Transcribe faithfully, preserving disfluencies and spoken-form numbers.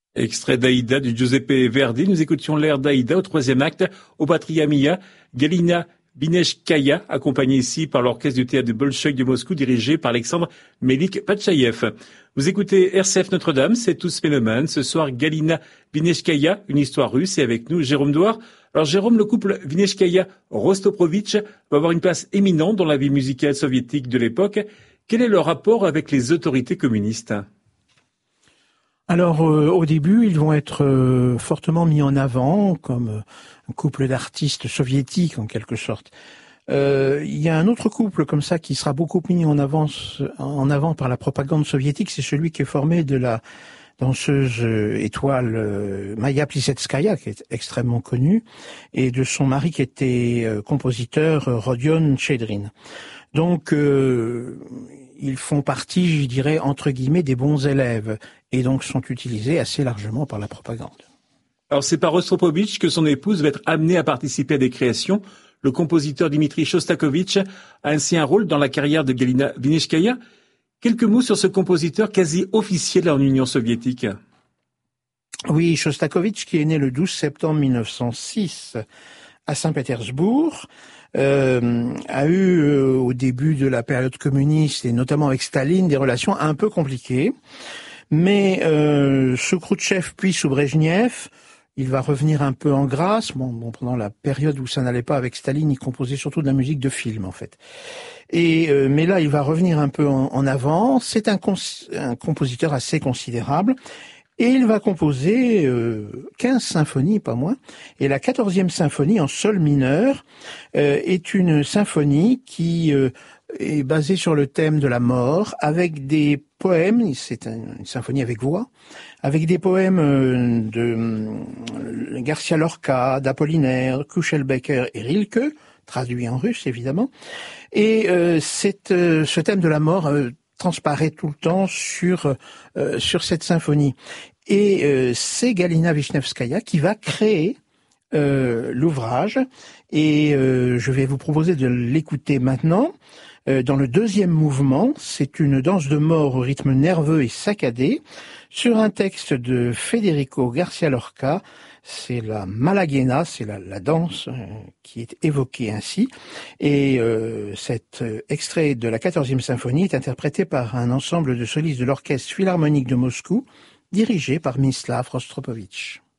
Extrait d'Aïda du Giuseppe Verdi. Nous écoutions l'air d'Aïda au troisième acte au Patria Mia. Galina Bineshkaya, accompagnée ici par l'orchestre du théâtre de Bolchoï de Moscou, dirigé par Alexandre Melik-Patchaïev. Vous écoutez R C F Notre-Dame, c'est tous mélomanes. Ce soir, Galina Bineshkaya, une histoire russe, et avec nous, Jérôme Douard. Alors, Jérôme, le couple Bineshkaya-Rostoprovitch va avoir une place éminente dans la vie musicale soviétique de l'époque. Quel est leur rapport avec les autorités communistes ? Alors, euh, au début, ils vont être euh, fortement mis en avant comme euh, un couple d'artistes soviétiques, en quelque sorte. Euh, il y a un autre couple comme ça qui sera beaucoup mis en, avance, en avant par la propagande soviétique, c'est celui qui est formé de la danseuse euh, étoile euh, Maya Plisetskaya, qui est extrêmement connue, et de son mari qui était euh, compositeur euh, Rodion Chedrin. Donc, euh, ils font partie, je dirais, entre guillemets, des bons élèves, et donc sont utilisés assez largement par la propagande. Alors, c'est par Rostropovitch que son épouse va être amenée à participer à des créations. Le compositeur Dimitri Shostakovich a ainsi un rôle dans la carrière de Galina Bineshkaya. Quelques mots sur ce compositeur quasi officiel en Union soviétique. Oui, Shostakovich, qui est né le douze septembre mille neuf cent six à Saint-Pétersbourg, Euh, a eu euh, au début de la période communiste et notamment avec Staline des relations un peu compliquées, mais euh, sous Khrouchtchev puis sous Brejnev, il va revenir un peu en grâce. Bon, bon, pendant la période où ça n'allait pas avec Staline, il composait surtout de la musique de film en fait. Et euh, mais là, il va revenir un peu en, en avant. C'est un, cons- un compositeur assez considérable. Et il va composer euh, quinze symphonies, pas moins. Et la quatorzième symphonie en sol mineur euh, est une symphonie qui euh, est basée sur le thème de la mort, avec des poèmes, c'est un, une symphonie avec voix, avec des poèmes euh, de euh, Garcia Lorca, d'Apollinaire, Kuchelbecker et Rilke, traduits en russe évidemment. Et euh, cette, euh, ce thème de la mort euh, transparaît tout le temps sur euh, sur cette symphonie. Et euh, c'est Galina Vishnevskaya qui va créer euh, l'ouvrage. Et euh, je vais vous proposer de l'écouter maintenant. Euh, dans le deuxième mouvement, c'est une danse de mort au rythme nerveux et saccadé sur un texte de Federico Garcia Lorca. C'est la Malaguena, c'est la, la danse euh, qui est évoquée ainsi. Et euh, cet euh, extrait de la quatorzième symphonie est interprété par un ensemble de solistes de l'Orchestre Philharmonique de Moscou, dirigé par Mislav Rostropovitch.